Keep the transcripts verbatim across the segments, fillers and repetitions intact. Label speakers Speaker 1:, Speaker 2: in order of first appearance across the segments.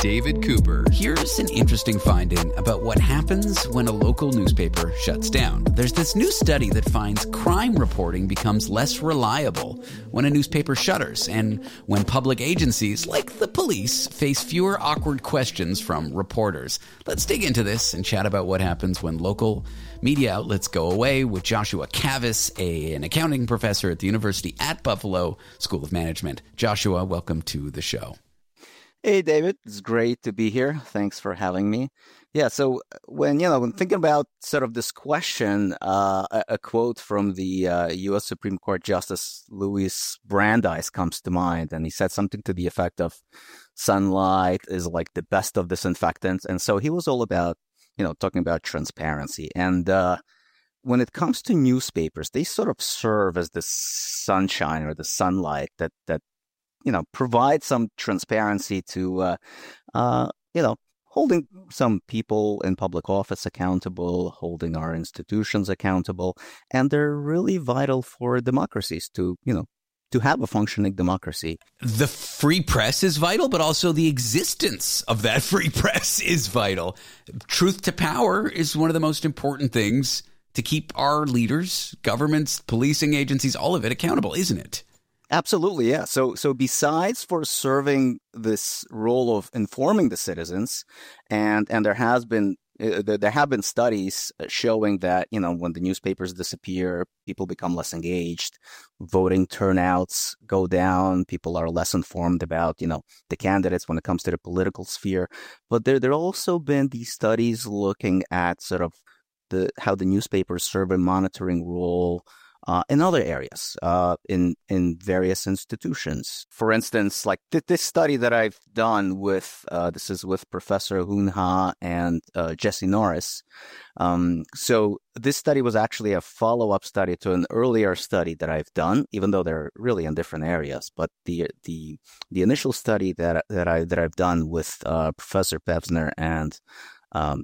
Speaker 1: David Cooper. Here's an interesting finding about what happens when a local newspaper shuts down. There's this new study that finds crime reporting becomes less reliable when a newspaper shutters and when public agencies, like the police, face fewer awkward questions from reporters. Let's dig into this and chat about what happens when local media outlets go away with Joshua Kavis, a, an accounting professor at the University at Buffalo School of Management. Joshua, welcome to the show.
Speaker 2: Hey, David. It's great to be here. Thanks for having me. Yeah, so when, you know, when thinking about sort of this question, uh, a, a quote from the uh, U S Supreme Court Justice Louis Brandeis comes to mind, and he said something to the effect of sunlight is like the best of disinfectants. And so he was all about, you know, talking about transparency. And uh, when it comes to newspapers, they sort of serve as the sunshine or the sunlight that that you know, provide some transparency to, uh, uh, you know, holding some people in public office accountable, holding our institutions accountable. And they're really vital for democracies to, you know, to have a functioning democracy.
Speaker 1: The free press is vital, but also the existence of that free press is vital. Truth to power is one of the most important things to keep our leaders, governments, policing agencies, all of it accountable, isn't it?
Speaker 2: Absolutely, yeah. So, so besides for serving this role of informing the citizens, and and there has been uh, there have been studies showing that, you know, when the newspapers disappear, people become less engaged, voting turnouts go down, people are less informed about, you know, the candidates when it comes to the political sphere. But there there have also been these studies looking at sort of the how the newspapers serve a monitoring role Uh, in other areas, uh, in in various institutions. For instance, like th- this study that I've done with, uh, this is with Professor Hoon Ha and uh, Jesse Norris. Um, so this study was actually a follow-up study to an earlier study that I've done, even though they're really in different areas. But the the the initial study that that I that I've done with uh, Professor Pevsner and um,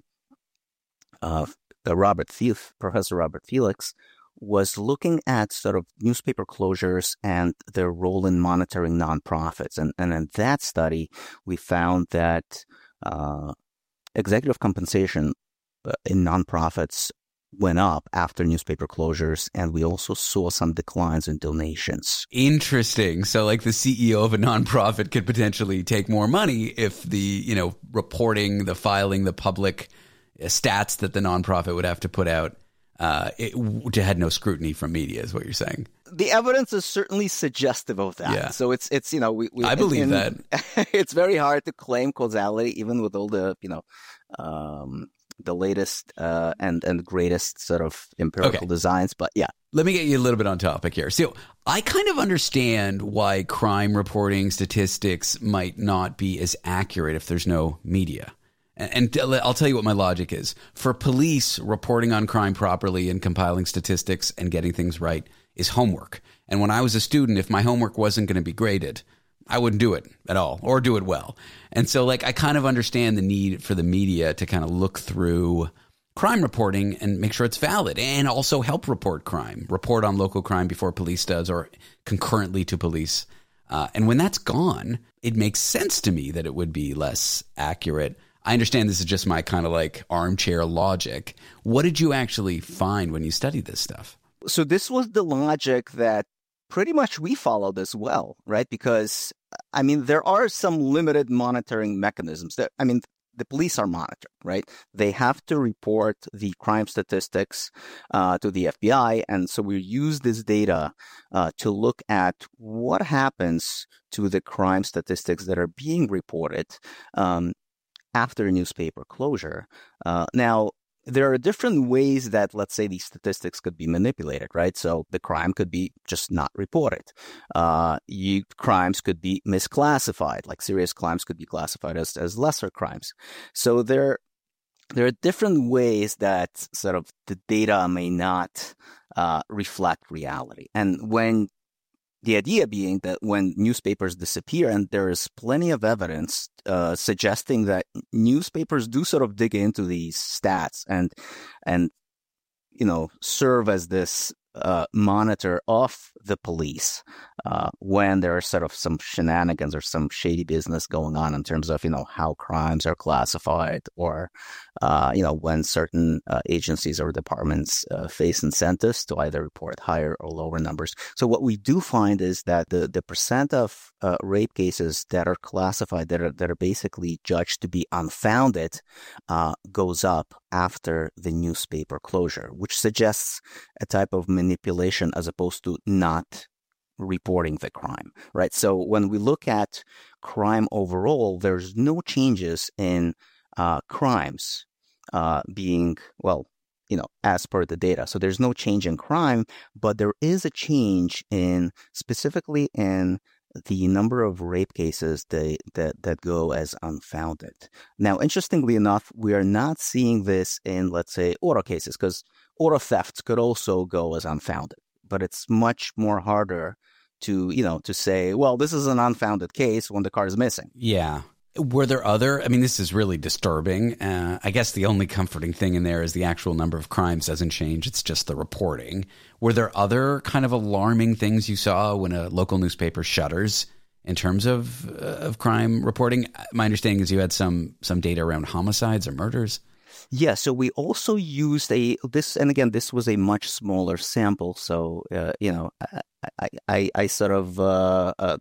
Speaker 2: uh, Robert Felix, Professor Robert Felix, was looking at sort of newspaper closures and their role in monitoring nonprofits. And, and in that study, we found that uh, executive compensation in nonprofits went up after newspaper closures, and we also saw some declines in donations.
Speaker 1: Interesting. So like the C E O of a nonprofit could potentially take more money if the, you know, reporting, the filing, the public stats that the nonprofit would have to put out Uh, it, it had no scrutiny from media, is what you're saying.
Speaker 2: The evidence is certainly suggestive of that.
Speaker 1: Yeah.
Speaker 2: So it's it's you know we, we
Speaker 1: I believe
Speaker 2: in,
Speaker 1: that
Speaker 2: it's very hard to claim causality, even with all the you know um, the latest uh, and and greatest sort of empirical
Speaker 1: okay.
Speaker 2: designs. But yeah,
Speaker 1: let me get you a little bit on topic here. So I kind of understand why crime reporting statistics might not be as accurate if there's no media. And I'll tell you what my logic is. For police, reporting on crime properly and compiling statistics and getting things right is homework. And when I was a student, if my homework wasn't going to be graded, I wouldn't do it at all or do it well. And so like I kind of understand the need for the media to kind of look through crime reporting and make sure it's valid and also help report crime, report on local crime before police does or concurrently to police. Uh, and when that's gone, it makes sense to me that it would be less accurate. I understand this is just my kind of like armchair logic. What did you actually find when you studied this stuff?
Speaker 2: So this was the logic that pretty much we followed as well, right? Because, I mean, there are some limited monitoring mechanisms that, I mean, the police are monitored, right? They have to report the crime statistics uh, to the F B I. And so we use this data uh, to look at what happens to the crime statistics that are being reported um, after newspaper closure. Uh, now, there are different ways that, let's say, these statistics could be manipulated, right? So the crime could be just not reported. Uh, you, crimes could be misclassified, like serious crimes could be classified as, as lesser crimes. So there, there are different ways that sort of the data may not uh, reflect reality. And when the idea being that when newspapers disappear, and there is plenty of evidence uh, suggesting that newspapers do sort of dig into these stats and, and you know, serve as this uh, monitor of the police uh, when there are sort of some shenanigans or some shady business going on in terms of, you know, how crimes are classified, or, uh, you know, when certain uh, agencies or departments uh, face incentives to either report higher or lower numbers. So what we do find is that the, the percent of uh, rape cases that are classified, that are, that are basically judged to be unfounded, uh, goes up after the newspaper closure, which suggests a type of manipulation as opposed to not reporting the crime, right? So when we look at crime overall, there's no changes in uh, crimes uh, being, well, you know, as per the data. So there's no change in crime, but there is a change in specifically in the number of rape cases that, that, that go as unfounded. Now, interestingly enough, we are not seeing this in, let's say, auto cases, because auto thefts could also go as unfounded, but it's much more harder to, you know, to say, well, this is an unfounded case when the car is missing.
Speaker 1: Yeah. Were there other, I mean, this is really disturbing. Uh, I guess the only comforting thing in there is the actual number of crimes doesn't change. It's just the reporting. Were there other kind of alarming things you saw when a local newspaper shutters in terms of uh, of crime reporting? My understanding is you had some some data around homicides or murders.
Speaker 2: Yeah, so we also used a this, and again, this was a much smaller sample. So uh, you know, I I, I, I sort of uh, uh,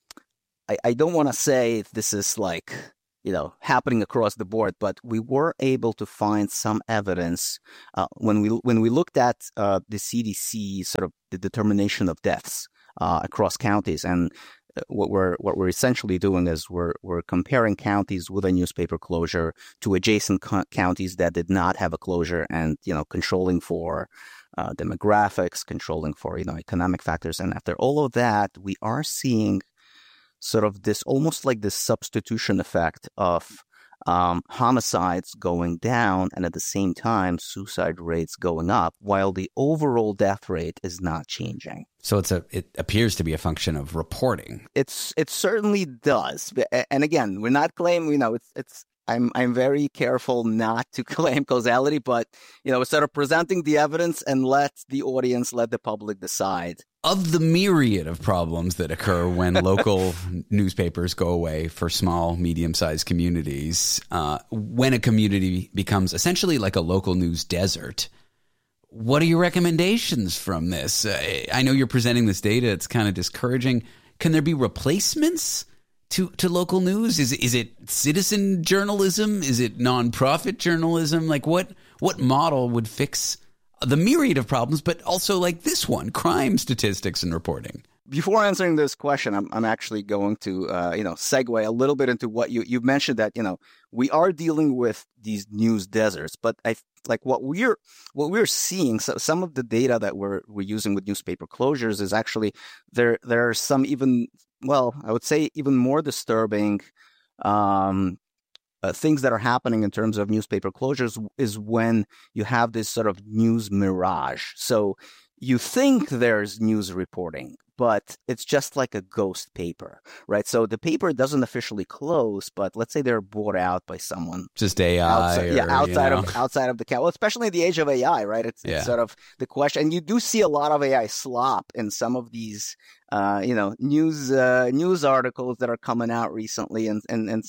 Speaker 2: I, I don't want to say this is like, you know, happening across the board, but we were able to find some evidence uh, when we when we looked at uh, the C D C sort of the determination of deaths uh, across counties. And what we're what we're essentially doing is we're we're comparing counties with a newspaper closure to adjacent co- counties that did not have a closure, and, you know, controlling for uh, demographics, controlling for, you know, economic factors. And after all of that, we are seeing sort of this almost like this substitution effect of um, homicides going down and at the same time suicide rates going up, while the overall death rate is not changing.
Speaker 1: So it's a it appears to be a function of reporting.
Speaker 2: It's it certainly does. And again, we're not claiming, you know, it's it's I'm I'm very careful not to claim causality, but, you know, instead of presenting the evidence and let the audience, let the public decide.
Speaker 1: Of the myriad of problems that occur when local newspapers go away for small, medium-sized communities, uh, when a community becomes essentially like a local news desert, what are your recommendations from this? Uh, I know you're presenting this data. It's kind of discouraging. Can there be replacements to, to local news? Is, is it citizen journalism? Is it nonprofit journalism? Like what what model would fix the myriad of problems, but also like this one, crime statistics and reporting?
Speaker 2: Before answering this question, I'm I'm actually going to uh, you know segue a little bit into what you you mentioned, that, you know, we are dealing with these news deserts, but I like what we're what we're seeing. So some of the data that we're we're using with newspaper closures is actually there there are some even well I would say even more disturbing Um, Uh, things that are happening in terms of newspaper closures is when you have this sort of news mirage. So you think there's news reporting, but it's just like a ghost paper, right? So the paper doesn't officially close, but let's say they're bought out by someone.
Speaker 1: Just A I.
Speaker 2: Outside,
Speaker 1: or,
Speaker 2: yeah, outside
Speaker 1: you know.
Speaker 2: of outside of the count. Well, especially in the age of A I, right? It's,
Speaker 1: Yeah.
Speaker 2: it's sort of the question. And you do see a lot of A I slop in some of these, uh, you know, news uh, news articles that are coming out recently, and and and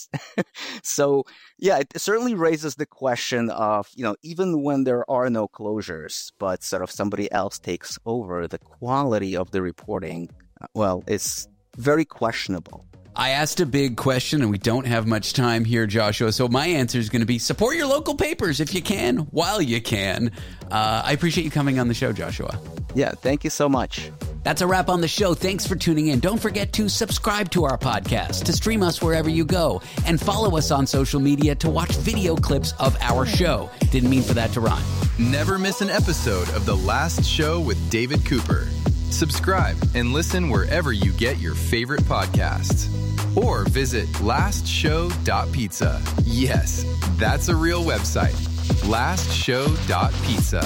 Speaker 2: so yeah, it certainly raises the question of, you know, even when there are no closures, but sort of somebody else takes over, the quality of the reporting, well, it's very questionable.
Speaker 1: I asked a big question, and we don't have much time here, Joshua. So my answer is going to be support your local papers if you can, while you can. Uh, I appreciate you coming on the show, Joshua.
Speaker 2: Yeah, thank you so much.
Speaker 1: That's a wrap on the show. Thanks for tuning in. Don't forget to subscribe to our podcast, to stream us wherever you go, and follow us on social media to watch video clips of our show. Didn't mean for that to rhyme.
Speaker 3: Never miss an episode of The Last Show with David Cooper. Subscribe and listen wherever you get your favorite podcasts. Or visit last show dot pizza. Yes, that's a real website. last show dot pizza.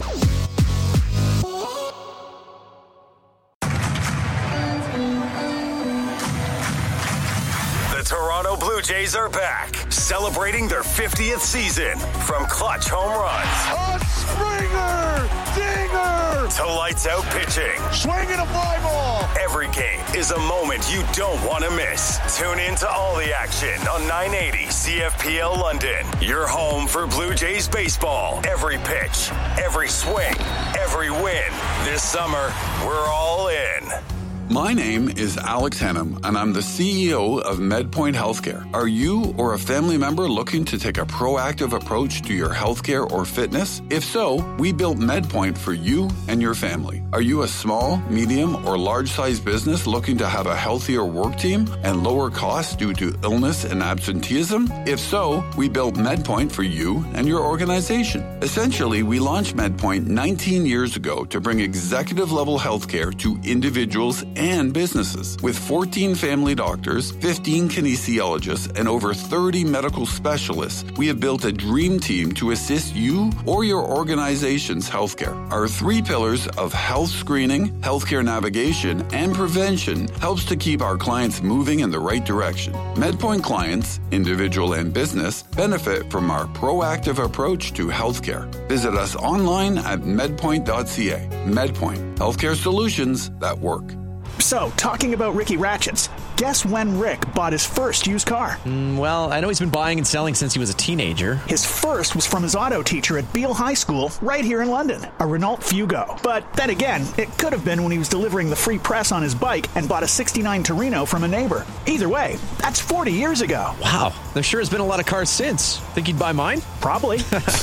Speaker 4: The Toronto Blue Jays are back, celebrating their fiftieth season from clutch home runs
Speaker 5: A Springer! Dinger!
Speaker 4: to lights out pitching.
Speaker 5: Swinging a fly ball.
Speaker 4: Every game is a moment you don't want to miss. Tune in to all the action on nine eighty C F P L London. Your home for Blue Jays baseball. Every pitch, every swing, every win. This summer, we're all in.
Speaker 6: My name is Alex Hannum, and I'm the C E O of MedPoint Healthcare. Are you or a family member looking to take a proactive approach to your healthcare or fitness? If so, we built MedPoint for you and your family. Are you a small, medium, or large-sized business looking to have a healthier work team and lower costs due to illness and absenteeism? If so, we built MedPoint for you and your organization. Essentially, we launched MedPoint nineteen years ago to bring executive-level healthcare to individuals and businesses. With fourteen family doctors, fifteen kinesiologists, and over thirty medical specialists, we have built a dream team to assist you or your organization's healthcare. Our three pillars of health screening, healthcare navigation, and prevention helps to keep our clients moving in the right direction. MedPoint clients, individual and business, benefit from our proactive approach to healthcare. Visit us online at medpoint dot c a. MedPoint, healthcare solutions that work.
Speaker 5: So, talking about Ricky Ratchets, guess when Rick bought his first used car?
Speaker 7: Mm, well, I know he's been buying and selling since he was a teenager.
Speaker 5: His first was from his auto teacher at Beale High School, right here in London, a Renault Fugo. But then again, it could have been when he was delivering the free press on his bike and bought a sixty-nine Torino from a neighbor. Either way, that's forty years ago.
Speaker 7: Wow, there sure has been a lot of cars since. Think he'd buy mine?
Speaker 5: Probably.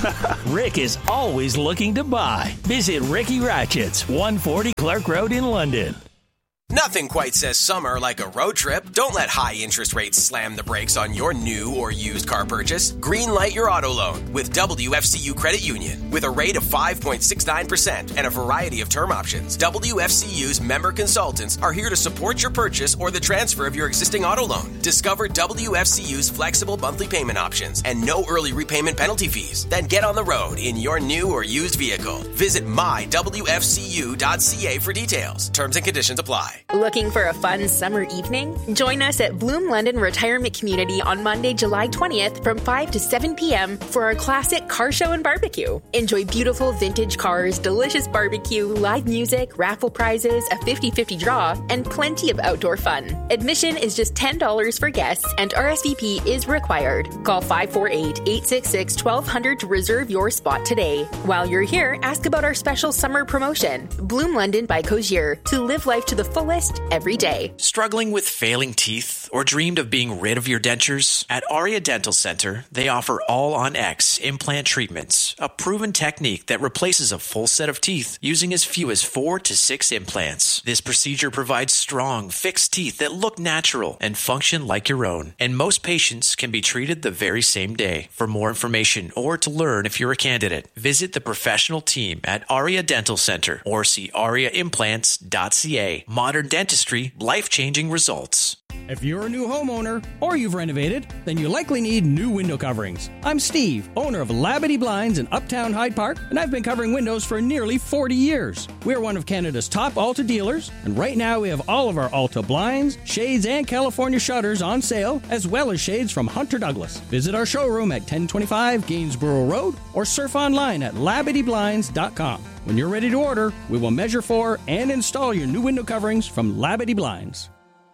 Speaker 8: Rick is always looking to buy. Visit Ricky Ratchets, one forty Clark Road in London.
Speaker 9: Nothing quite says summer like a road trip. Don't let high interest rates slam the brakes on your new or used car purchase. Greenlight your auto loan with W F C U Credit Union. With a rate of five point six nine percent and a variety of term options, W F C U's member consultants are here to support your purchase or the transfer of your existing auto loan. Discover W F C U's flexible monthly payment options and no early repayment penalty fees. Then get on the road in your new or used vehicle. Visit my w f c u dot c a for details. Terms and conditions apply.
Speaker 10: Looking for a fun summer evening? Join us at Bloom London Retirement Community on Monday, July twentieth from five to seven p.m. for our classic car show and barbecue. Enjoy beautiful vintage cars, delicious barbecue, live music, raffle prizes, a fifty-fifty draw, and plenty of outdoor fun. Admission is just ten dollars for guests and R S V P is required. Call five four eight, eight six six, one two zero zero to reserve your spot today. While you're here, ask about our special summer promotion. Bloom London by Cozier, to live life to the fullest every day.
Speaker 11: Struggling with failing teeth or dreamed of being rid of your dentures? At Aria Dental Center, they offer all-on-X implant treatments, a proven technique that replaces a full set of teeth using as few as four to six implants. This procedure provides strong, fixed teeth that look natural and function like your own, and most patients can be treated the very same day. For more information or to learn if you're a candidate, visit the professional team at Aria Dental Center or see aria implants dot c a. Modern dentistry, life-changing results.
Speaker 12: If you're a new homeowner or you've renovated, then you likely need new window coverings. I'm Steve, owner of Labadee Blinds in Uptown Hyde Park, and I've been covering windows for nearly forty years. We're one of Canada's top Alta dealers, and right now we have all of our Alta blinds, shades, and California shutters on sale, as well as shades from Hunter Douglas. Visit our showroom at ten twenty-five Gainsborough Road or surf online at labadee blinds dot com. When you're ready to order, we will measure for and install your new window coverings from Labadee Blinds.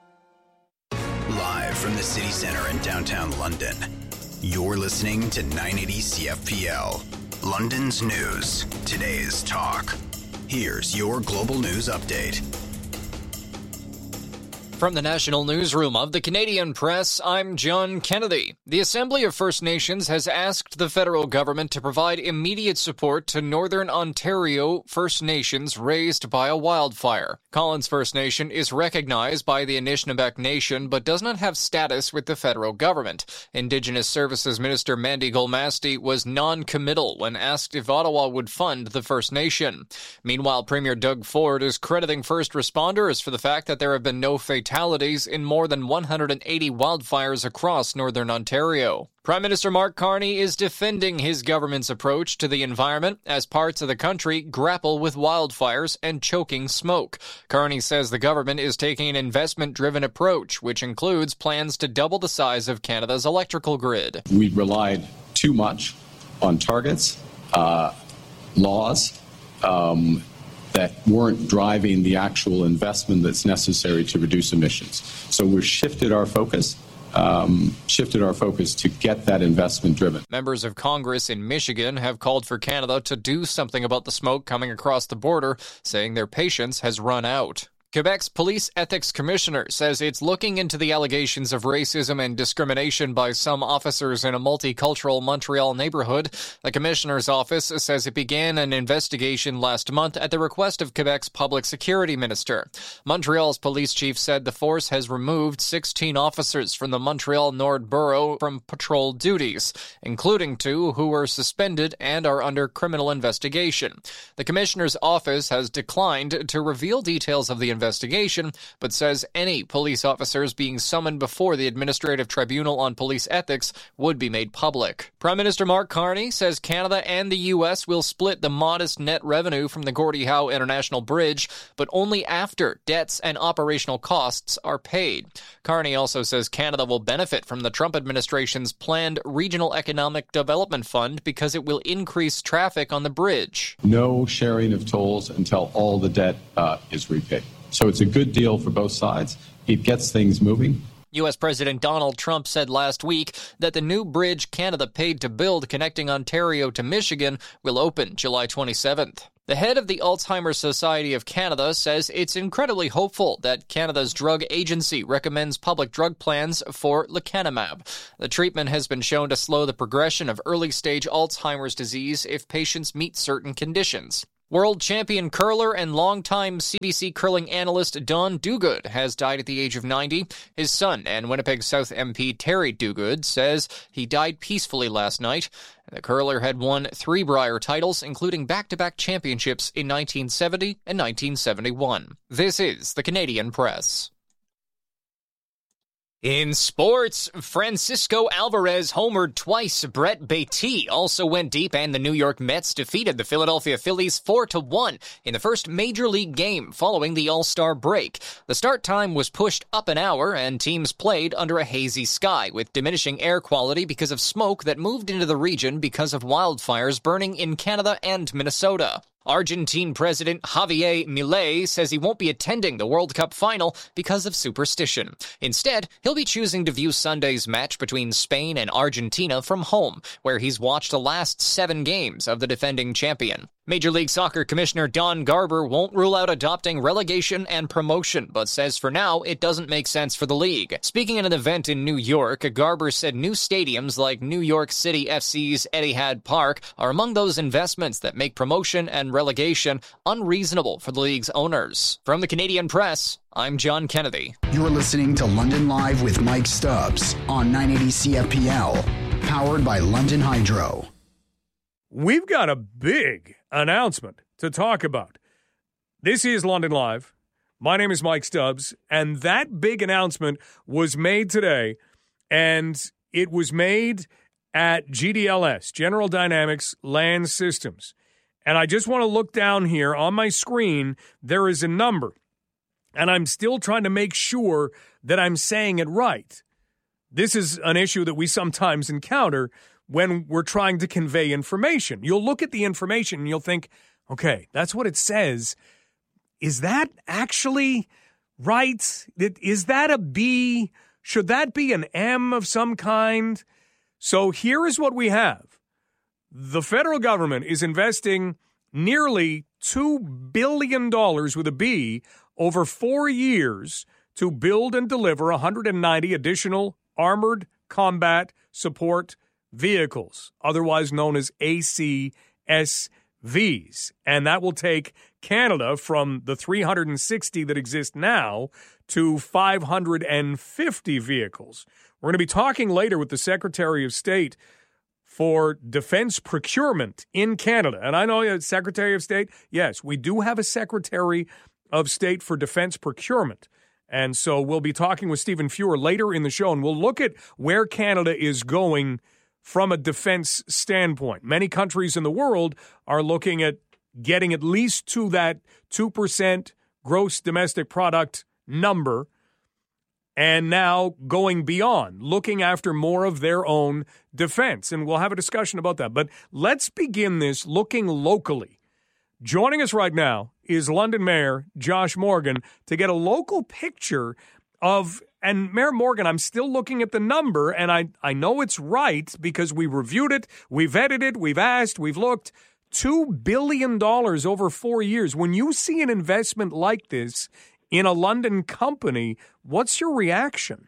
Speaker 13: Live from the city center in downtown London, you're listening to nine eighty C F P L, London's news, today's talk. Here's your global news update.
Speaker 14: From the National Newsroom of the Canadian Press, I'm John Kennedy. The Assembly of First Nations has asked the federal government to provide immediate support to Northern Ontario First Nations raised by a wildfire. Collins First Nation is recognized by the Anishinaabeg Nation but does not have status with the federal government. Indigenous Services Minister Mandy Golmasti was non-committal when asked if Ottawa would fund the First Nation. Meanwhile, Premier Doug Ford is crediting first responders for the fact that there have been no fatalities fatalities in more than one hundred eighty wildfires across northern Ontario. Prime Minister Mark Carney is defending his government's approach to the environment as parts of the country grapple with wildfires and choking smoke. Carney says the government is taking an investment-driven approach, which includes plans to double the size of Canada's electrical grid.
Speaker 15: We relied too much on targets, uh, laws, um, that weren't driving the actual investment that's necessary to reduce emissions. So we've shifted our focus. Um, shifted our focus to get that investment driven.
Speaker 14: Members of Congress in Michigan have called for Canada to do something about the smoke coming across the border, saying their patience has run out. Quebec's Police Ethics Commissioner says it's looking into the allegations of racism and discrimination by some officers in a multicultural Montreal neighborhood. The commissioner's office says it began an investigation last month at the request of Quebec's public security minister. Montreal's police chief said the force has removed sixteen officers from the Montreal Nord Borough from patrol duties, including two who were suspended and are under criminal investigation. The commissioner's office has declined to reveal details of the investigation. investigation, but says any police officers being summoned before the Administrative Tribunal on Police Ethics would be made public. Prime Minister Mark Carney says Canada and the U S will split the modest net revenue from the Gordie Howe International Bridge, but only after debts and operational costs are paid. Carney also says Canada will benefit from the Trump administration's planned Regional Economic Development Fund because it will increase traffic on the bridge.
Speaker 15: No sharing of tolls until all the debt uh, is repaid. So it's a good deal for both sides. It gets things moving.
Speaker 14: U S. President Donald Trump said last week that the new bridge Canada paid to build connecting Ontario to Michigan will open July twenty-seventh. The head of the Alzheimer's Society of Canada says it's incredibly hopeful that Canada's drug agency recommends public drug plans for lecanemab. The treatment has been shown to slow the progression of early-stage Alzheimer's disease if patients meet certain conditions. World champion curler and longtime C B C curling analyst Don Duguid has died at the age of ninety. His son and Winnipeg South M P Terry Duguid says he died peacefully last night. The curler had won three Brier titles, including back-to-back championships in nineteen seventy and nineteen seventy-one. This is the Canadian Press. In sports, Francisco Alvarez homered twice. Brett Baty also went deep, and the New York Mets defeated the Philadelphia Phillies four to one in the first Major League game following the All-Star break. The start time was pushed up an hour, and teams played under a hazy sky with diminishing air quality because of smoke that moved into the region because of wildfires burning in Canada and Minnesota. Argentine President Javier Milei says he won't be attending the World Cup final because of superstition. Instead, he'll be choosing to view Sunday's match between Spain and Argentina from home, where he's watched the last seven games of the defending champion. Major League Soccer Commissioner Don Garber won't rule out adopting relegation and promotion, but says for now it doesn't make sense for the league. Speaking at an event in New York, Garber said new stadiums like New York City F C's Etihad Park are among those investments that make promotion and relegation unreasonable for the league's owners. From the Canadian Press, I'm John Kennedy.
Speaker 13: You're listening to London Live with Mike Stubbs on nine eighty C F P L, powered by London Hydro.
Speaker 16: We've got a big announcement to talk about. This is London Live. My name is Mike Stubbs, and that big announcement was made today, and it was made at G D L S, General Dynamics Land Systems. And I just want to look down here on my screen. There is a number, and I'm still trying to make sure that I'm saying it right. This is an issue that we sometimes encounter when we're trying to convey information. You'll look at the information and you'll think, okay, that's what it says. Is that actually right? Is that a B? Should that be an M of some kind? So here is what we have. The federal government is investing nearly two billion dollars with a B over four years to build and deliver one hundred ninety additional armored combat support vehicles, otherwise known as A C S Vs. And that will take Canada from the three hundred sixty that exist now to five hundred fifty vehicles. We're going to be talking later with the Secretary of State for Defense Procurement in Canada. And I know, Secretary of State, yes, we do have a Secretary of State for Defense Procurement. And so we'll be talking with Stephen Fuhr later in the show, and we'll look at where Canada is going from a defense standpoint. Many countries in the world are looking at getting at least to that two percent gross domestic product number, and now going beyond, looking after more of their own defense. And we'll have a discussion about that. But let's begin this looking locally. Joining us right now is London Mayor Josh Morgan to get a local picture of, and Mayor Morgan, I'm still looking at the number, and I, I know it's right because we reviewed it, we've vetted it, we've asked, we've looked, two billion dollars over four years. When you see an investment like this in a London company, what's your reaction?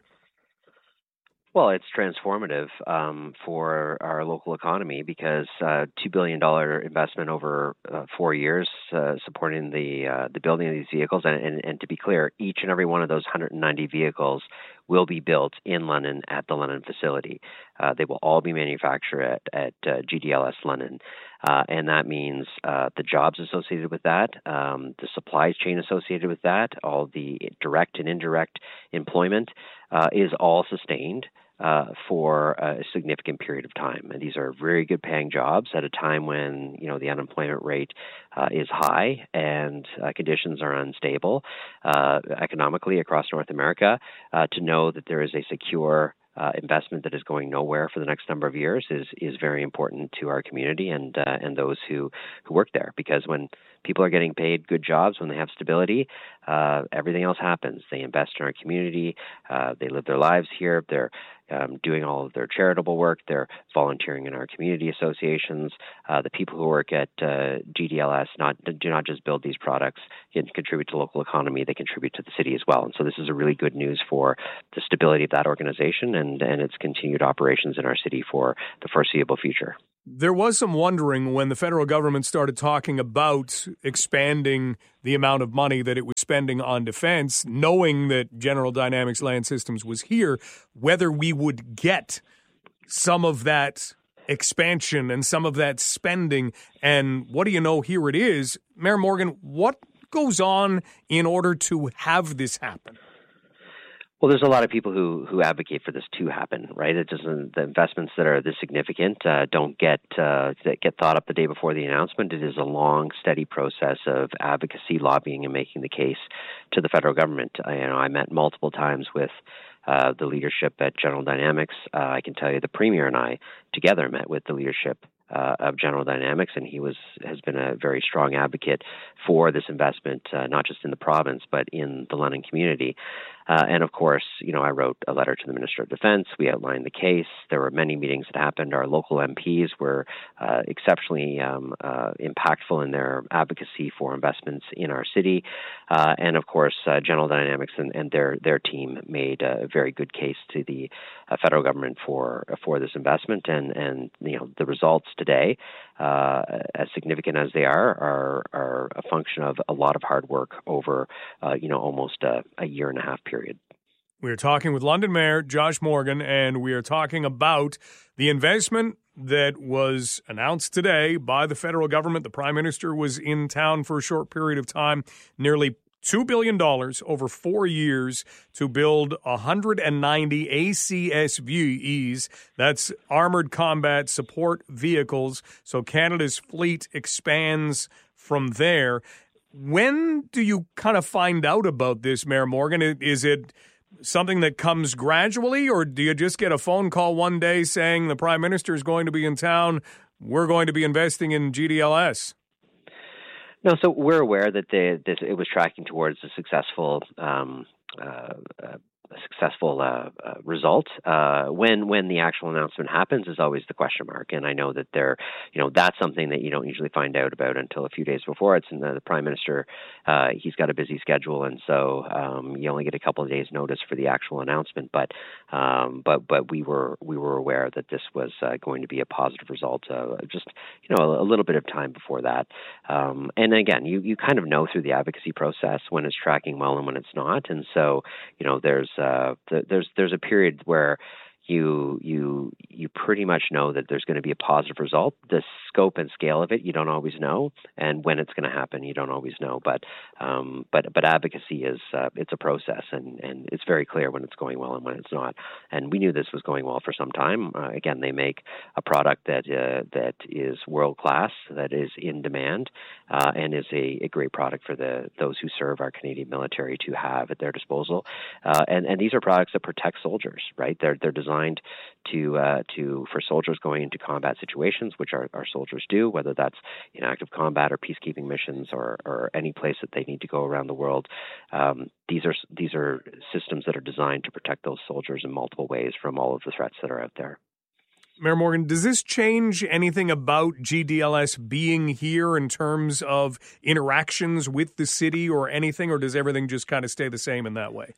Speaker 17: Well, it's transformative um, for our local economy because uh, two billion dollars investment over uh, four years uh, supporting the uh, the building of these vehicles. And, and, and to be clear, each and every one of those one hundred ninety vehicles will be built in London at the London facility. Uh, they will all be manufactured at, at uh, G D L S London. Uh, and that means uh, the jobs associated with that, um, the supply chain associated with that, all the direct and indirect employment uh, is all sustained uh, for a significant period of time. And these are very good paying jobs at a time when, you know, the unemployment rate uh, is high and uh, conditions are unstable uh, economically across North America. Uh, to know that there is a secure Uh, investment that is going nowhere for the next number of years is is very important to our community and uh, and those who, who work there. Because when people are getting paid good jobs, when they have stability, uh, everything else happens. They invest in our community. Uh, they live their lives here. They're um, doing all of their charitable work. They're volunteering in our community associations. Uh, the people who work at uh, G D L S not do not just build these products and contribute to local economy. They contribute to the city as well. And so this is a really good news for the stability of that organization and, and its continued operations in our city for the foreseeable future.
Speaker 16: There was some wondering when the federal government started talking about expanding the amount of money that it was spending on defense, knowing that General Dynamics Land Systems was here, whether we would get some of that expansion and some of that spending. And what do you know? Here it is. Mayor Morgan, what goes on in order to have this happen?
Speaker 17: Well, there's a lot of people who, who advocate for this to happen, right? It doesn't. The investments that are this significant uh, don't get uh, that get thought up the day before the announcement. It is a long, steady process of advocacy, lobbying, and making the case to the federal government. I, you know, I met multiple times with uh, the leadership at General Dynamics. Uh, I can tell you, the Premier and I together met with the leadership Uh, of General Dynamics, and he was has been a very strong advocate for this investment, uh, not just in the province, but in the London community. Uh, and of course, you know, I wrote a letter to the Minister of Defense. We outlined the case. There were many meetings that happened. Our local M Ps were uh, exceptionally um, uh, impactful in their advocacy for investments in our city. Uh, and of course, uh, General Dynamics and, and their their team made a very good case to the uh, federal government for for this investment. And and you know, the results today, uh, as significant as they are, are are a function of a lot of hard work over, uh, you know, almost a, a year and a half period.
Speaker 16: We are talking with London Mayor Josh Morgan, and we are talking about the investment that was announced today by the federal government. The Prime Minister was in town for a short period of time, nearly two billion dollars over four years to build one hundred ninety A C S V Es. That's Armored Combat Support Vehicles. So Canada's fleet expands from there. When do you kind of find out about this, Mayor Morgan? Is it something that comes gradually, or do you just get a phone call one day saying the Prime Minister is going to be in town, we're going to be investing in G D L S?
Speaker 17: No, so we're aware that they, this, it was tracking towards a successful um, uh, uh, a successful uh, uh, result. Uh, when when the actual announcement happens is always the question mark, and I know that they're, you know, that's something that you don't usually find out about until a few days before. It's in the, the Prime Minister. Uh, he's got a busy schedule, and so um, you only get a couple of days' notice for the actual announcement. But um, but but we were we were aware that this was uh, going to be a positive result. Uh, just you know a, a little bit of time before that, um, and again, you you kind of know through the advocacy process when it's tracking well and when it's not, and so you know there's Uh, there's there's a period where you you you pretty much know that there's going to be a positive result. The scope and scale of it, you don't always know, and when it's going to happen, you don't always know. But um, but but advocacy is uh, it's a process, and, and it's very clear when it's going well and when it's not. And we knew this was going well for some time. Uh, again, they make a product that uh, that is world class, that is in demand, uh, and is a, a great product for the those who serve our Canadian military to have at their disposal. Uh, and and these are products that protect soldiers, right? They're they're designed designed to uh, to for soldiers going into combat situations, which our, our soldiers do, whether that's in active combat or peacekeeping missions or, or any place that they need to go around the world. Um, these are these are systems that are designed to protect those soldiers in multiple ways from all of the threats that are out there.
Speaker 16: Mayor Morgan, does this change anything about G D L S being here in terms of interactions with the city or anything, or does everything just kind of stay the same in that way?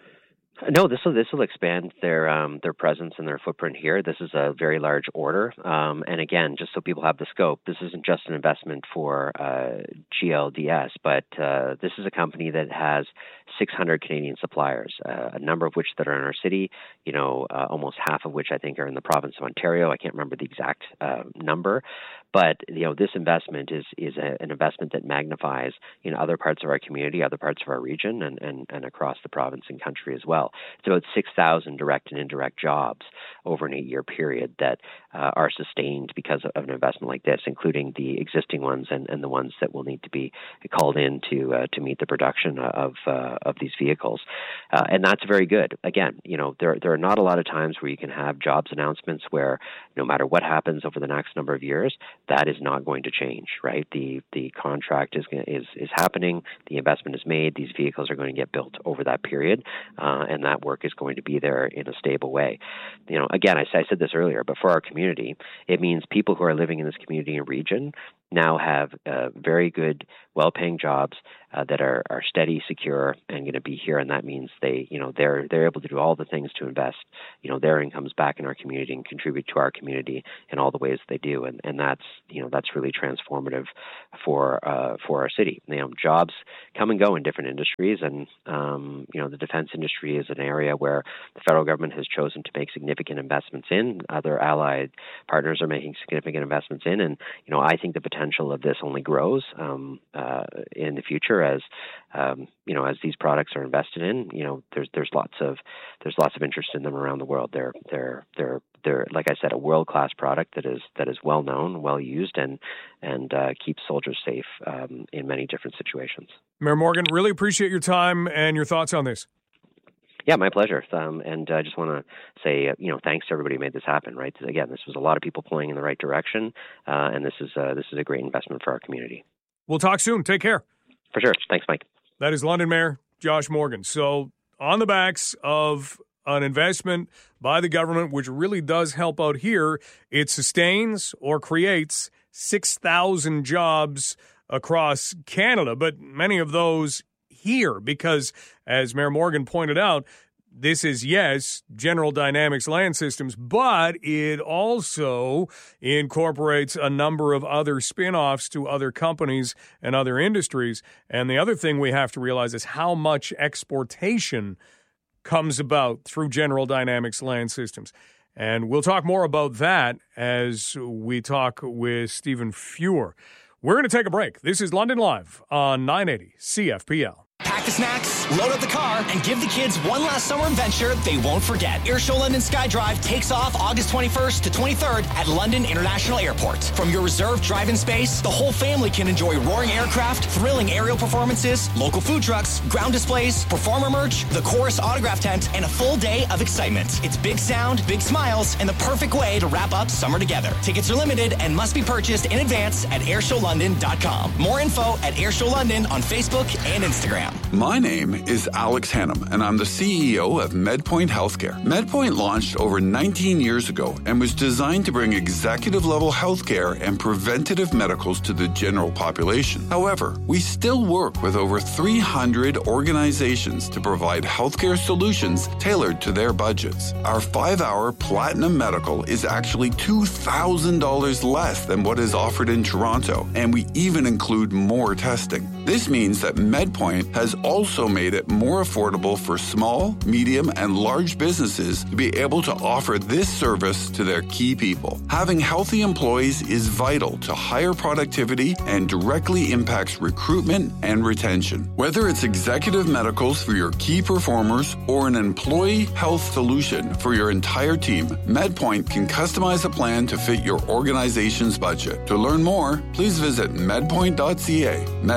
Speaker 17: No, this will this will expand their um, their presence and their footprint here. This is a very large order, um, and again, just so people have the scope, this isn't just an investment for uh, G L D S, but uh, this is a company that has six hundred Canadian suppliers, uh, a number of which that are in our city. You know, uh, almost half of which I think are in the province of Ontario. I can't remember the exact uh, number, but you know, this investment is is a, an investment that magnifies in other parts of our community, other parts of our region, and and, and across the province and country as well. It's about six thousand direct and indirect jobs over an eight-year period that uh, are sustained because of an investment like this, including the existing ones and, and the ones that will need to be called in to uh, to meet the production of uh, of these vehicles. Uh, and that's very good. Again, you know, there there are not a lot of times where you can have jobs announcements where no matter what happens over the next number of years, that is not going to change, right? The the contract is is is happening. The investment is made. These vehicles are going to get built over that period, uh, and that work is going to be there in a stable way. You know, again, I, I said this earlier, but for our community, it means people who are living in this community and region now have uh, very good, well-paying jobs uh, that are, are steady, secure, and going to be here. And that means they, you know, they're they're able to do all the things to invest, you know, their incomes back in our community and contribute to our community in all the ways they do. And and that's, you know, that's really transformative for uh, for our city. You know, jobs come and go in different industries, and um, you know, the defense industry is an area where the federal government has chosen to make significant investments in. Other allied partners are making significant investments in, and you know, I think the potential potential of this only grows um, uh, in the future as um, you know, as these products are invested in. You know, there's there's lots of there's lots of interest in them around the world. They're they're they're they're like I said, a world class product that is that is well known, well used, and and uh, keeps soldiers safe um, in many different situations.
Speaker 16: Mayor Morgan, really appreciate your time and your thoughts on this.
Speaker 17: Yeah, my pleasure. Um, and I just want to say, uh, you know, thanks to everybody who made this happen. Right? Again, this was a lot of people pulling in the right direction, uh, and this is uh, this is a great investment for our community.
Speaker 16: We'll talk soon. Take care.
Speaker 17: For sure. Thanks, Mike.
Speaker 16: That is London Mayor Josh Morgan. So on the backs of an investment by the government, which really does help out here, it sustains or creates six thousand jobs across Canada, but many of those here because, as Mayor Morgan pointed out, this is, yes, General Dynamics Land Systems, but it also incorporates a number of other spin-offs to other companies and other industries. And the other thing we have to realize is how much exportation comes about through General Dynamics Land Systems. And we'll talk more about that as we talk with Stephen Fewer. We're going to take a break. This is London Live on nine eighty C F P L.
Speaker 18: Pack the snacks, load up the car, and give the kids one last summer adventure they won't forget. Airshow London Skydrive takes off August twenty-first to twenty-third at London International Airport. From your reserved drive-in space, the whole family can enjoy roaring aircraft, thrilling aerial performances, local food trucks, ground displays, performer merch, the chorus autograph tent, and a full day of excitement. It's big sound, big smiles, and the perfect way to wrap up summer together. Tickets are limited and must be purchased in advance at airshow london dot com. More info at Airshow London on Facebook and Instagram.
Speaker 6: My name is Alex Hannum, and I'm the C E O of MedPoint Healthcare. MedPoint launched over nineteen years ago and was designed to bring executive-level healthcare and preventative medicals to the general population. However, we still work with over three hundred organizations to provide healthcare solutions tailored to their budgets. Our five-hour Platinum Medical is actually two thousand dollars less than what is offered in Toronto, and we even include more testing. This means that MedPoint has also made it more affordable for small, medium, and large businesses to be able to offer this service to their key people. Having healthy employees is vital to higher productivity and directly impacts recruitment and retention. Whether it's executive medicals for your key performers or an employee health solution for your entire team, MedPoint can customize a plan to fit your organization's budget. To learn more, please visit medpoint dot c a. MedPoint.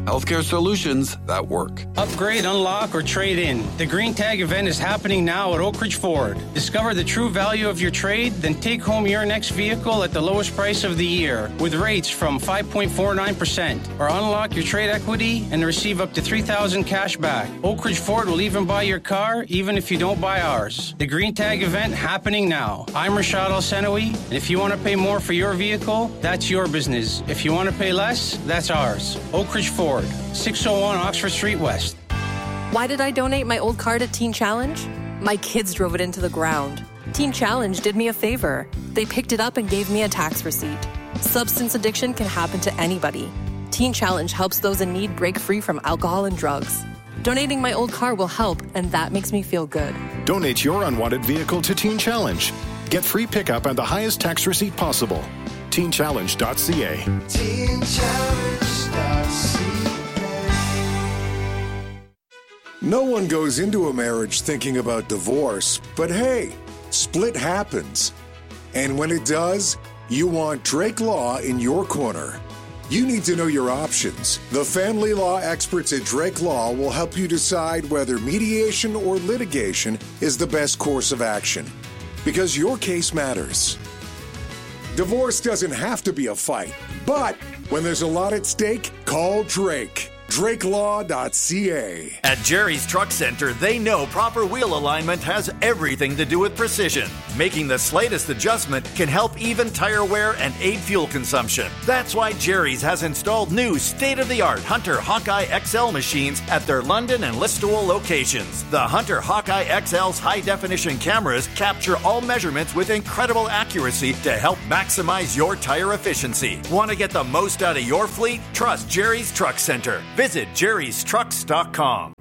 Speaker 6: Healthcare solutions that work.
Speaker 19: Upgrade, unlock, or trade in. The Green Tag event is happening now at Oak Ridge Ford. Discover the true value of your trade, then take home your next vehicle at the lowest price of the year with rates from five point four nine percent. Or unlock your trade equity and receive up to three thousand dollars cash back. Oak Ridge Ford will even buy your car, even if you don't buy ours. The Green Tag event happening now. I'm Rashad Al-Senawi, and if you want to pay more for your vehicle, that's your business. If you want to pay less, that's ours. Oak Ridge Ford. six oh one Oxford Street West.
Speaker 20: Why did I donate my old car to Teen Challenge? My kids drove it into the ground. Teen Challenge did me a favor. They picked it up and gave me a tax receipt. Substance addiction can happen to anybody. Teen Challenge helps those in need break free from alcohol and drugs. Donating my old car will help, and that makes me feel good.
Speaker 21: Donate your unwanted vehicle to Teen Challenge. Get free pickup and the highest tax receipt possible. teen challenge dot c a. teen challenge dot c a.
Speaker 22: No one goes into a marriage thinking about divorce, but hey, split happens. And when it does, you want Drake Law in your corner. You need to know your options. The family law experts at Drake Law will help you decide whether mediation or litigation is the best course of action. Because your case matters. Divorce doesn't have to be a fight, but when there's a lot at stake, call Drake. drake law dot c a.
Speaker 23: At Jerry's Truck Center, they know proper wheel alignment has everything to do with precision. Making the slightest adjustment can help even tire wear and aid fuel consumption. That's why Jerry's has installed new state-of-the-art Hunter Hawkeye X L machines at their London and Listowel locations. The Hunter Hawkeye X L's high-definition cameras capture all measurements with incredible accuracy to help maximize your tire efficiency. Want to get the most out of your fleet? Trust Jerry's Truck Center. Visit jerrys trucks dot com.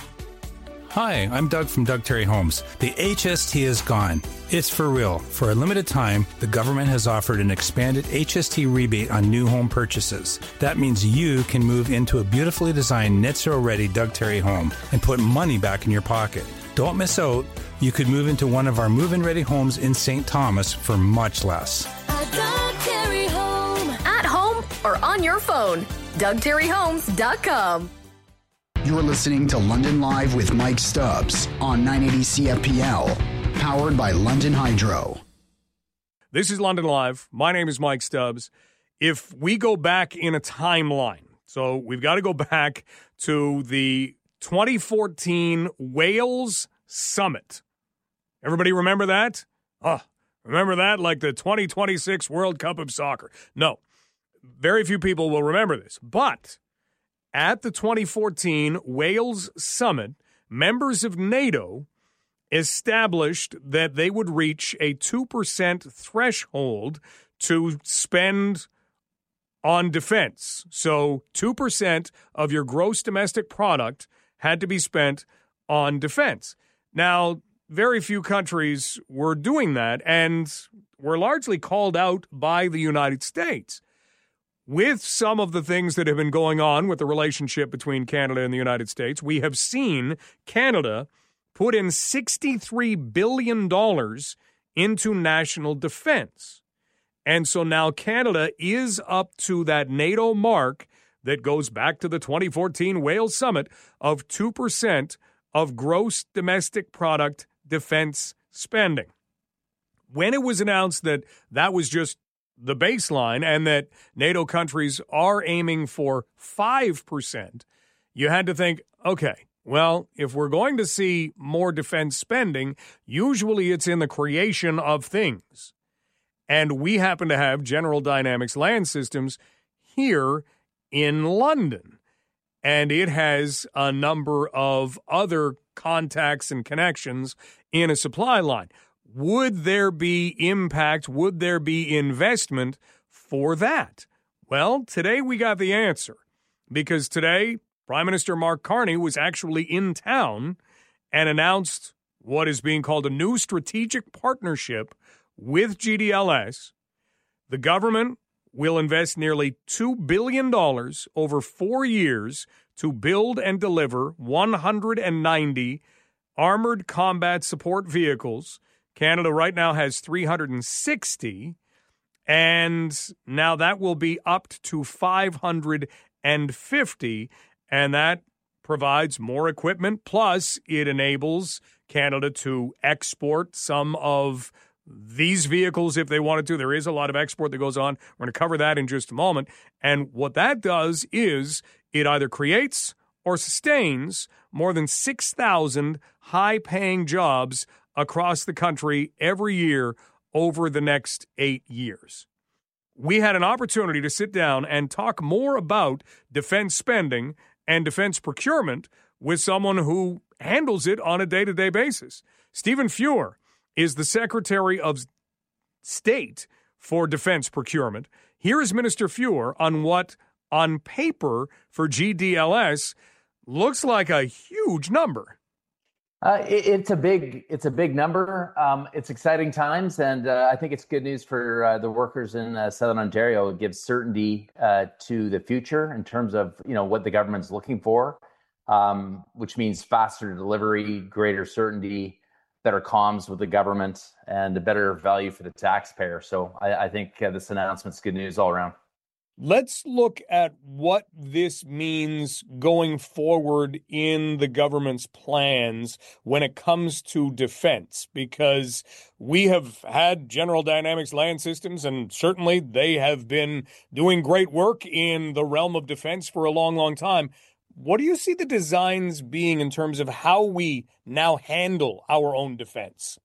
Speaker 24: Hi, I'm Doug from Doug Terry Homes. The H S T is gone. It's for real. For a limited time, the government has offered an expanded H S T rebate on new home purchases. That means you can move into a beautifully designed net zero ready Doug Terry home and put money back in your pocket. Don't miss out. You could move into one of our move-in ready homes in Saint Thomas for much less.
Speaker 25: A Doug Terry home. At home or on your phone. Doug Terry Homes dot com.
Speaker 26: You're listening to London Live with Mike Stubbs on nine eighty C F P L, powered by London Hydro.
Speaker 16: This is London Live. My name is Mike Stubbs. If we go back in a timeline, so we've got to go back to the twenty fourteen Wales Summit. Everybody remember that? Oh, remember that like the twenty twenty-six World Cup of Soccer? No, very few people will remember this, but at the twenty fourteen Wales Summit, members of NATO established that they would reach a two percent threshold to spend on defense. So two percent of your gross domestic product had to be spent on defense. Now, very few countries were doing that and were largely called out by the United States. With some of the things that have been going on with the relationship between Canada and the United States, we have seen Canada put in sixty-three billion dollars into national defense. And so now Canada is up to that NATO mark that goes back to the twenty fourteen Wales Summit of two percent of gross domestic product defense spending. When it was announced that that was just the baseline and that NATO countries are aiming for five percent, you had to think, okay, well, if we're going to see more defense spending, usually it's in the creation of things. And we happen to have General Dynamics Land Systems here in London. And it has a number of other contacts and connections in a supply line. Would there be impact? Would there be investment for that? Well, today we got the answer, because today Prime Minister Mark Carney was actually in town and announced what is being called a new strategic partnership with G D L S. The government will invest nearly two billion dollars over four years to build and deliver one hundred ninety armored combat support vehicles. Canada right now has three hundred sixty, and now that will be upped to five hundred fifty, and that provides more equipment, plus it enables Canada to export some of these vehicles if they wanted to. There is a lot of export that goes on. We're going to cover that in just a moment. And what that does is it either creates or sustains more than six thousand high-paying jobs across the country every year over the next eight years. We had an opportunity to sit down and talk more about defense spending and defense procurement with someone who handles it on a day-to-day basis. Stephen Fuhr is the Secretary of State for Defense Procurement. Here is Minister Fuhr on what, on paper, for G D L S, looks like a huge number.
Speaker 1: Uh, it, it's a big, it's a big number. Um, it's exciting times, and uh, I think it's good news for uh, the workers in uh, Southern Ontario. It gives certainty uh, to the future in terms of you know what the government's looking for, um, which means faster delivery, greater certainty, better comms with the government, and a better value for the taxpayer. So I, I think uh, this announcement's good news all around.
Speaker 16: Let's look at what this means going forward in the government's plans when it comes to defense, because we have had General Dynamics Land Systems, and certainly they have been doing great work in the realm of defense for a long, long time. What do you see the designs being in terms of how we now handle our own defense?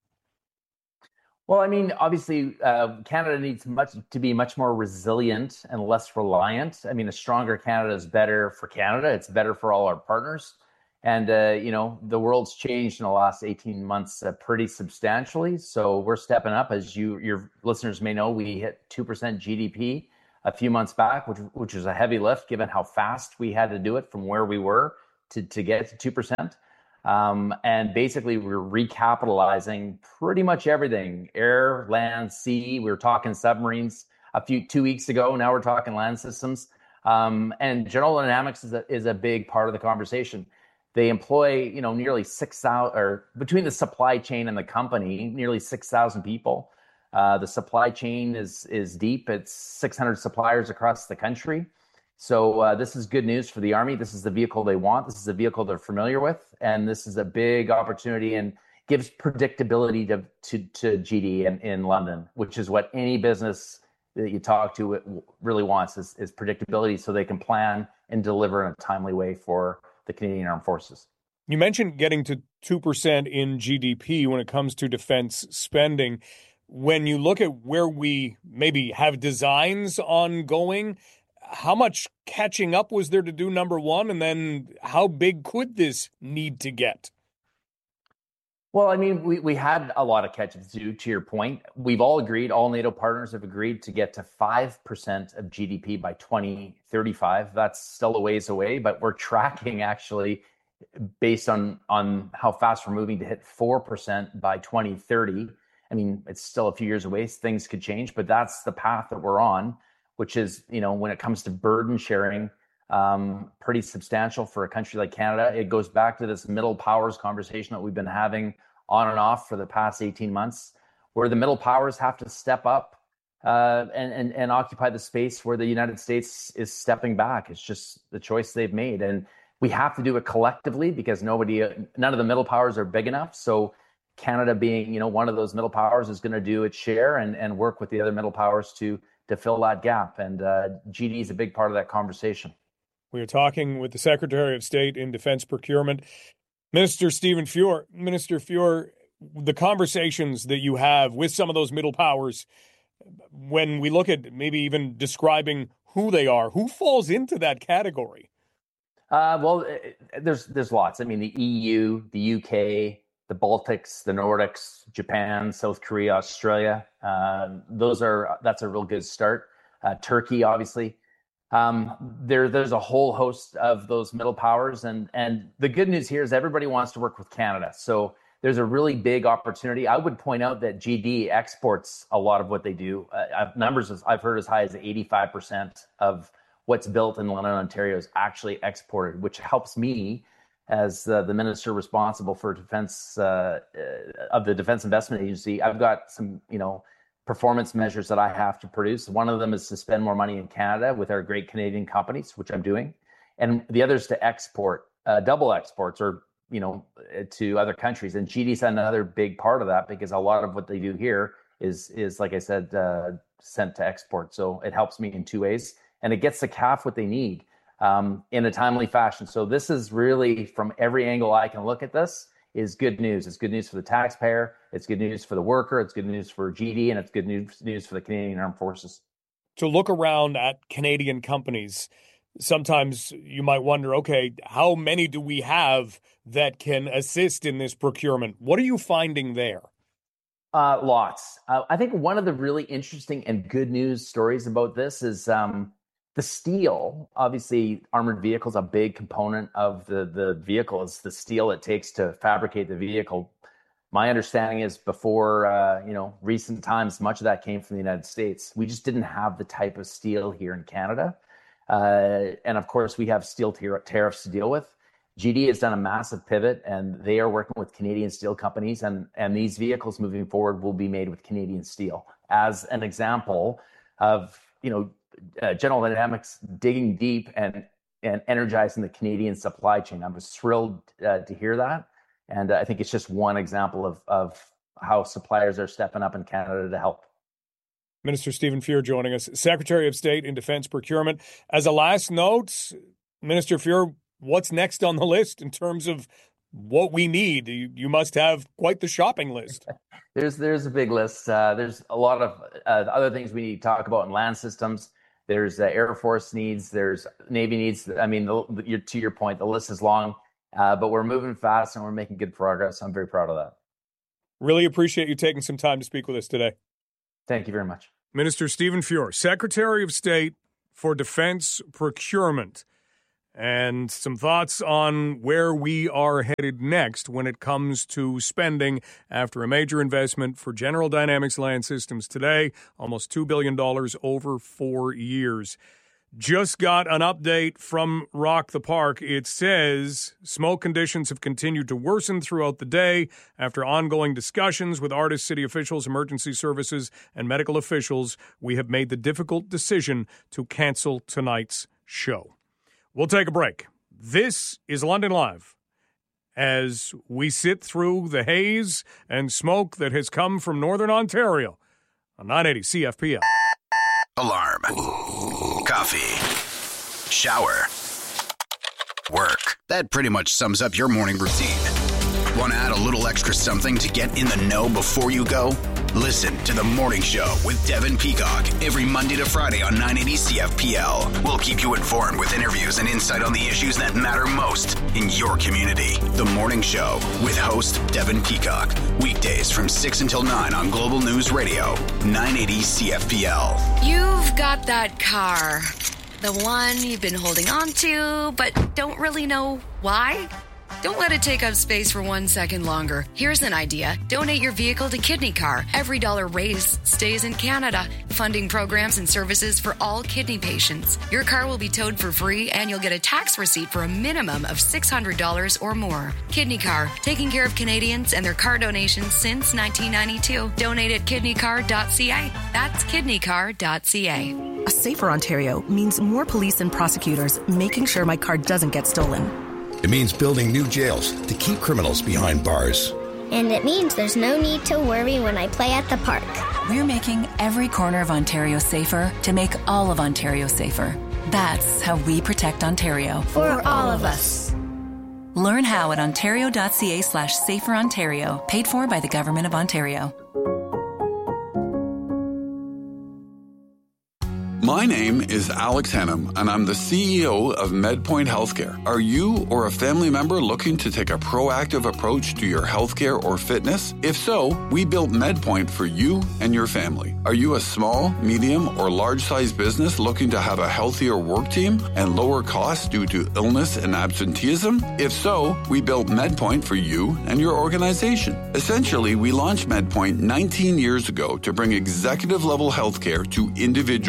Speaker 1: Well, I mean, obviously, uh, Canada needs much to be much more resilient and less reliant. I mean, a stronger Canada is better for Canada. It's better for all our partners. And, uh, you know, the world's changed in the last eighteen months uh, pretty substantially. So we're stepping up. As you, your listeners may know, we hit two percent G D P a few months back, which, which was a heavy lift given how fast we had to do it from where we were to, to get to two percent. Um, and basically, we're recapitalizing pretty much everything: air, land, sea. We were talking submarines a few two weeks ago. Now we're talking land systems. Um, and General Dynamics is a, is a big part of the conversation. They employ, you know, nearly six thousand, or between the supply chain and the company, nearly six thousand people. Uh, the supply chain is is deep. It's six hundred suppliers across the country. So uh, this is good news for the Army. This is the vehicle they want. This is a vehicle they're familiar with. And this is a big opportunity and gives predictability to to, to G D in, in London, which is what any business that you talk to really wants, is, is predictability, so they can plan and deliver in a timely way for the Canadian Armed Forces.
Speaker 16: You mentioned getting to two percent in G D P when it comes to defense spending. When you look at where we maybe have designs ongoing, how much catching up was there to do, number one, and then how big could this need to get?
Speaker 1: Well, I mean, we, we had a lot of catch-up to do, to your point. We've all agreed, all NATO partners have agreed to get to five percent of G D P by twenty thirty-five. That's still a ways away, but we're tracking actually based on, on how fast we're moving to hit four percent by twenty thirty. I mean, it's still a few years away. Things could change, but that's the path that we're on, which is, you know, when it comes to burden sharing, um, pretty substantial for a country like Canada. It goes back to this middle powers conversation that we've been having on and off for the past eighteen months, where the middle powers have to step up uh, and, and, and occupy the space where the United States is stepping back. It's just the choice they've made. And we have to do it collectively because nobody, none of the middle powers are big enough. So Canada, being, you know, one of those middle powers, is going to do its share and, and work with the other middle powers to to fill that gap. And uh, G D is a big part of that conversation.
Speaker 16: We are talking with the Secretary of State in Defense Procurement, Minister Stephen Fuhr. Minister Fuhr, the conversations that you have with some of those middle powers, when we look at maybe even describing who they are, who falls into that category?
Speaker 1: Uh, well, there's there's lots. I mean, the E U, the U K, the Baltics, the Nordics, Japan, South Korea, Australia. Uh, those are that's a real good start. Uh, Turkey, obviously. Um, there, there's a whole host of those middle powers, and and the good news here is everybody wants to work with Canada. So there's a really big opportunity. I would point out that G D exports a lot of what they do. Uh, numbers I've heard as high as eighty-five percent of what's built in London, Ontario, is actually exported, which helps me as uh, the minister responsible for defense uh, uh, of the Defense Investment Agency. I've got some, you know, performance measures that I have to produce. One of them is to spend more money in Canada with our great Canadian companies, which I'm doing. And the other is to export, uh, double exports or, you know, to other countries. And G D's another big part of that because a lot of what they do here is, is like I said, uh, sent to export. So it helps me in two ways. And it gets the C A F what they need um, in a timely fashion. So this is really, from every angle I can look at this, is good news. It's good news for the taxpayer. It's good news for the worker. It's good news for G D, and it's good news news for the Canadian Armed Forces.
Speaker 16: To look around at Canadian companies, sometimes you might wonder, okay, how many do we have that can assist in this procurement? What are you finding there?
Speaker 1: Uh, lots. Uh, I think one of the really interesting and good news stories about this is um, the steel. Obviously, armored vehicles, a big component of the, the vehicle is the steel it takes to fabricate the vehicle. My understanding is before, uh, you know, recent times, much of that came from the United States. We just didn't have the type of steel here in Canada. Uh, and of course, we have steel tar- tariffs to deal with. G D has done a massive pivot, and they are working with Canadian steel companies, and, and these vehicles moving forward will be made with Canadian steel. As an example of, you know, uh, General Dynamics digging deep and, and energizing the Canadian supply chain. I was thrilled uh, to hear that. And uh, I think it's just one example of, of how suppliers are stepping up in Canada to help.
Speaker 16: Minister Stephen Fuhr joining us, Secretary of State in Defense Procurement. As a last note, Minister Fuhr, what's next on the list in terms of what we need? You, you must have quite the shopping list.
Speaker 1: There's there's a big list. Uh, there's a lot of uh, other things we need to talk about in land systems. There's uh, Air Force needs. There's Navy needs. I mean, the, the, to your point, the list is long, uh, but we're moving fast and we're making good progress. I'm very proud of that.
Speaker 16: Really appreciate you taking some time to speak with us today.
Speaker 1: Thank you very much.
Speaker 16: Minister Stephen Fuhr, Secretary of State for Defense Procurement. And some thoughts on where we are headed next when it comes to spending after a major investment for General Dynamics Land Systems today, almost two billion dollars over four years. Just got an update from Rock the Park. It says smoke conditions have continued to worsen throughout the day after ongoing discussions with artists, city officials, emergency services, and medical officials. We have made the difficult decision to cancel tonight's show. We'll take a break. This is London Live as we sit through the haze and smoke that has come from Northern Ontario on nine eighty C F P L.
Speaker 13: Alarm. Coffee. Shower. Work. That pretty much sums up your morning routine. Want to add a little extra something to get in the know before you go? Listen to The Morning Show with Devin Peacock every Monday to Friday on nine eighty C F P L. We'll keep you informed with interviews and insight on the issues that matter most in your community. The Morning Show with host Devin Peacock. Weekdays from six until nine on Global News Radio, nine eighty C F P L.
Speaker 2: You've got that car. The one you've been holding on to, but don't really know why? Don't let it take up space for one second longer. Here's an idea. Donate your vehicle to Kidney Car. Every dollar raised stays in Canada, funding programs and services for all kidney patients. Your car will be towed for free, and you'll get a tax receipt for a minimum of six hundred dollars or more. Kidney Car, taking care of Canadians and their car donations since nineteen ninety-two. Donate at kidney car dot c a. That's kidney car dot c a.
Speaker 3: A safer Ontario means more police and prosecutors making sure my car doesn't get stolen.
Speaker 4: It means building new jails to keep criminals behind bars.
Speaker 5: And it means there's no need to worry when I play at the park.
Speaker 7: We're making every corner of Ontario safer to make all of Ontario safer. That's how we protect Ontario.
Speaker 5: For, For all of us.
Speaker 7: Learn how at ontario.ca slash safer Ontario. Paid for by the Government of Ontario.
Speaker 6: My name is Alex Hennam, and I'm the C E O of MedPoint Healthcare. Are you or a family member looking to take a proactive approach to your healthcare or fitness? If so, we built MedPoint for you and your family. Are you a small, medium, or large-sized business looking to have a healthier work team and lower costs due to illness and absenteeism? If so, we built MedPoint for you and your organization. Essentially, we launched MedPoint nineteen years ago to bring executive-level healthcare to individuals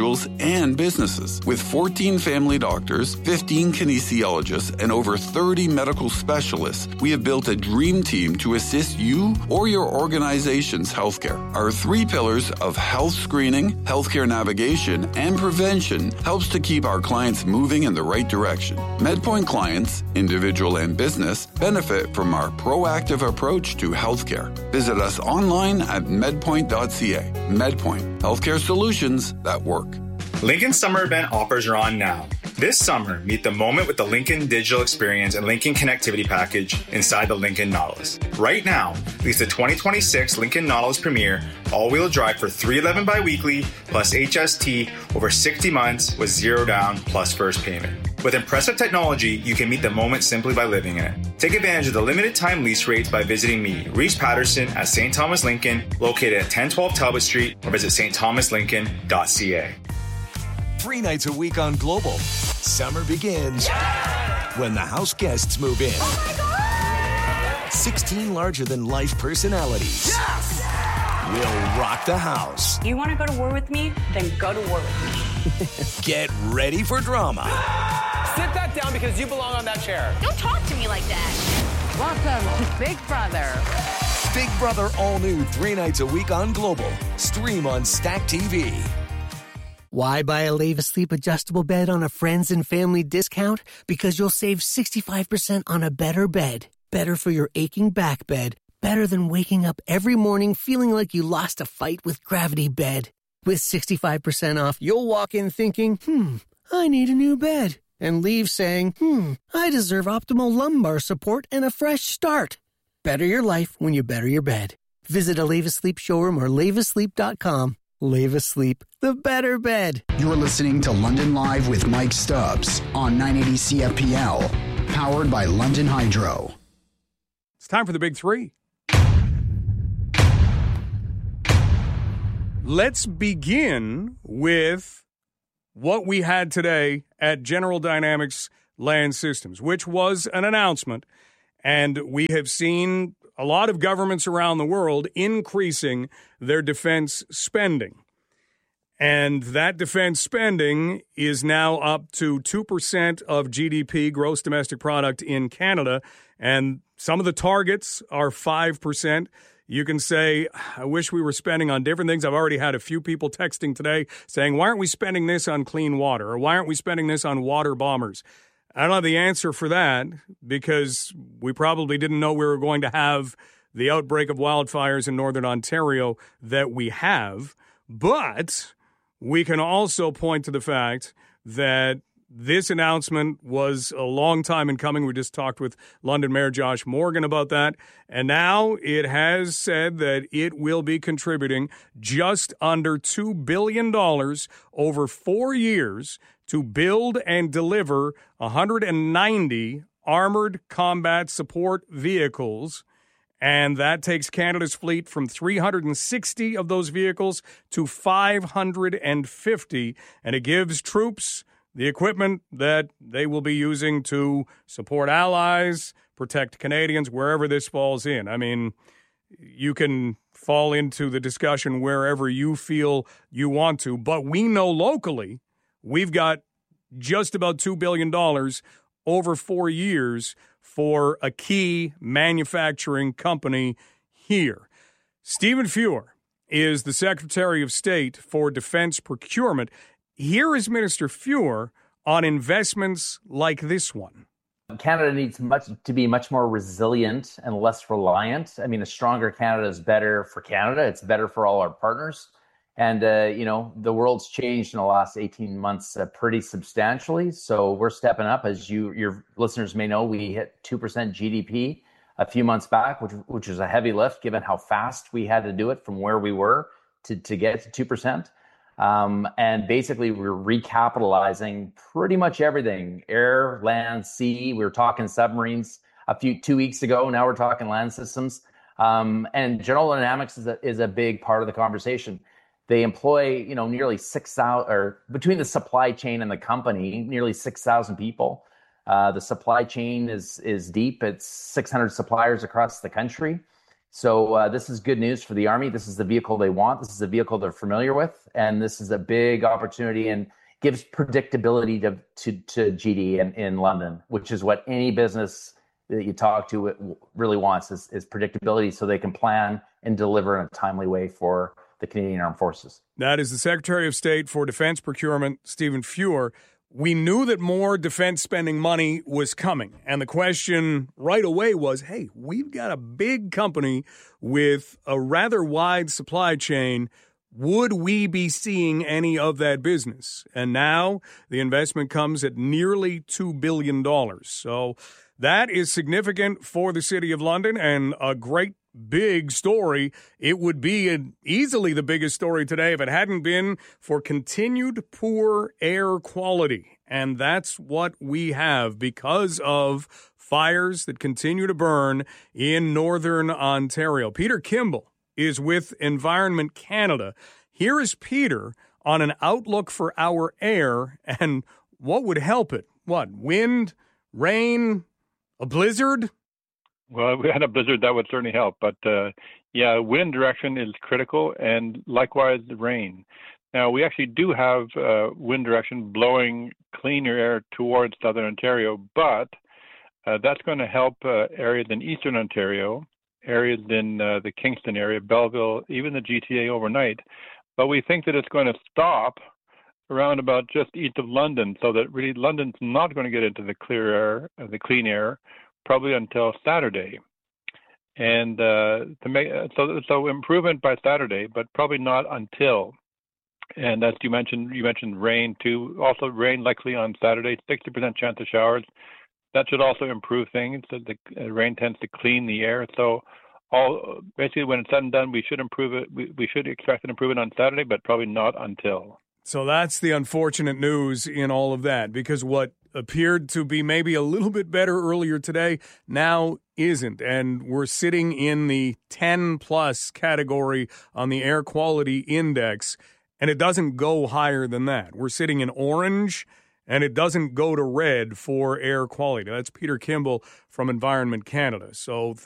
Speaker 6: and businesses. With fourteen family doctors, fifteen kinesiologists, and over thirty medical specialists, we have built a dream team to assist you or your organization's healthcare. Our three pillars of health screening, healthcare navigation, and prevention helps to keep our clients moving in the right direction. MedPoint clients, individual and business, benefit from our proactive approach to healthcare. Visit us online at medpoint dot c a. MedPoint, healthcare solutions that work.
Speaker 8: Lincoln Summer Event offers are on now. This summer, meet the moment with the Lincoln Digital Experience and Lincoln Connectivity Package inside the Lincoln Nautilus. Right now, lease the twenty twenty-six Lincoln Nautilus Premier all-wheel drive for three hundred eleven dollars biweekly plus H S T over sixty months with zero down plus first payment. With impressive technology, you can meet the moment simply by living in it. Take advantage of the limited time lease rates by visiting me, Reese Patterson, at Saint Thomas Lincoln, located at ten twelve Talbot Street, or visit st thomas lincoln dot c a.
Speaker 9: Three nights a week on Global. Summer begins yeah! when the house guests move in.
Speaker 10: Oh my God!
Speaker 9: sixteen larger-than-life personalities.
Speaker 10: Yes!
Speaker 9: Will rock the house.
Speaker 10: You want to go to war with me? Then go to war with
Speaker 9: me. Get ready for drama.
Speaker 11: Sit that down because you belong on that chair.
Speaker 10: Don't talk to me like that.
Speaker 12: Welcome to Big Brother.
Speaker 9: Big Brother all new three nights a week on Global. Stream on Stack T V.
Speaker 15: Why buy a Leva Sleep adjustable bed on a friends and family discount? Because you'll save sixty-five percent on a better bed. Better for your aching back bed. Better than waking up every morning feeling like you lost a fight with Gravity Bed. With sixty-five percent off, you'll walk in thinking, hmm, I need a new bed. And leave saying, hmm, I deserve optimal lumbar support and a fresh start. Better your life when you better your bed. Visit a Leva Sleep showroom or leva sleep dot com. Leva Sleep, the better bed.
Speaker 26: You're listening to London Live with Mike Stubbs on nine eighty C F P L, powered by London Hydro.
Speaker 16: It's time for the big three. Let's begin with what we had today at General Dynamics Land Systems, which was an announcement, and we have seen a lot of governments around the world increasing their defense spending. And that defense spending is now up to two percent of G D P, gross domestic product, in Canada. And some of the targets are five percent. You can say, I wish we were spending on different things. I've already had a few people texting today saying, why aren't we spending this on clean water? Or why aren't we spending this on water bombers? I don't have the answer for that because we probably didn't know we were going to have the outbreak of wildfires in northern Ontario that we have. But we can also point to the fact that this announcement was a long time in coming. We just talked with London Mayor Josh Morgan about that. And now it has said that it will be contributing just under two billion dollars over four years to build and deliver one hundred ninety armored combat support vehicles. And that takes Canada's fleet from three hundred sixty of those vehicles to five hundred fifty. And it gives troops the equipment that they will be using to support allies, protect Canadians, wherever this falls in. I mean, you can fall into the discussion wherever you feel you want to, but we know locally we've got just about two billion dollars over four years for a key manufacturing company here. Stephen Fuhr is the Secretary of State for Defense Procurement. Here is Minister Fuhr on investments like this one.
Speaker 1: Canada needs much to be much more resilient and less reliant. I mean, a stronger Canada is better for Canada. It's better for all our partners. And, uh, you know, the world's changed in the last eighteen months uh, pretty substantially. So we're stepping up. As you, your listeners may know, we hit two percent G D P a few months back, which, which was a heavy lift given how fast we had to do it from where we were to, to get to two percent. Um, and basically, we're recapitalizing pretty much everything: air, land, sea. We were talking submarines a few two weeks ago. Now we're talking land systems. Um, and General Dynamics is a, is a big part of the conversation. They employ, you know, nearly six thousand, or between the supply chain and the company, nearly six thousand people. Uh, the supply chain is is deep. It's six hundred suppliers across the country. So uh, this is good news for the Army. This is the vehicle they want. This is a vehicle they're familiar with. And this is a big opportunity and gives predictability to to, to G D in, in London, which is what any business that you talk to really wants is, is predictability so they can plan and deliver in a timely way for the Canadian Armed Forces.
Speaker 16: That is the Secretary of State for Defense Procurement, Stephen Fuhr. We knew that more defense spending money was coming. And the question right away was, hey, we've got a big company with a rather wide supply chain. Would we be seeing any of that business? And now the investment comes at nearly two billion dollars. So that is significant for the City of London and a great big story. It would be an, easily the biggest story today if it hadn't been for continued poor air quality. And that's what we have because of fires that continue to burn in northern Ontario. Peter Kimball is with Environment Canada. Here is Peter on an outlook for our air and what would help it. What, wind, rain, a blizzard?
Speaker 14: Well, if we had a blizzard, that would certainly help. But, uh, yeah, wind direction is critical, and likewise the rain. Now, we actually do have uh, wind direction blowing cleaner air towards southern Ontario, but uh, that's going to help uh, areas in eastern Ontario, areas in uh, the Kingston area, Belleville, even the G T A overnight. But we think that it's going to stop around about just east of London, so that really London's not going to get into the clear air, uh, the clean air, probably until Saturday. And uh, to make so so improvement by Saturday, but probably not until. And as you mentioned, you mentioned rain too. Also rain likely on Saturday, sixty percent chance of showers. That should also improve things. The, the rain tends to clean the air. So all basically when it's said and done, we should improve it. We, we should expect an improvement on Saturday, but probably not until.
Speaker 16: So that's the unfortunate news in all of that, because what appeared to be maybe a little bit better earlier today now isn't. And we're sitting in the ten plus category on the air quality index, and it doesn't go higher than that. We're sitting in orange, and it doesn't go to red for air quality. That's Peter Kimball from Environment Canada. So